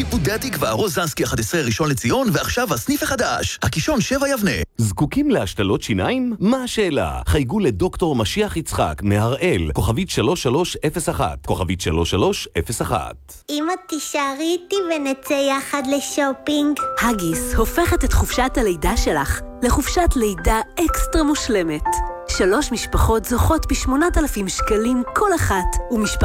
שיפודי התקווה, רוזנסקי 11 ראשון לציון, ועכשיו הסניף החדש, הקישון 7 יבנה. זקוקים להשתלות שיניים? מה השאלה? חייגו לדוקטור משיח יצחק מהראל, כוכבית 3301, כוכבית 3301. אמא, תישארי איתי ונצא יחד לשופינג. הגיס הופכת את חופשת הלידה שלך לחופשת לידה אקסטרה מושלמת. 3 משפחות זוכות ב8,000 שקלים כל אחת, ומשפחה